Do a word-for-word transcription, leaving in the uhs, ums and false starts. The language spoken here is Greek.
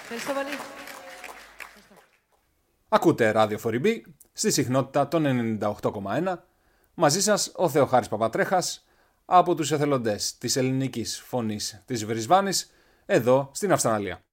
Ευχαριστώ πολύ. Ακούτε ράδιο φοριμπή στη συχνότητα των ενενήντα οκτώ κόμμα ένα. Μαζί σας ο Θεοχάρης Παπατρέχας από τους εθελοντές της ελληνικής φωνής της Βρισβάνης εδώ στην Αυστραλία.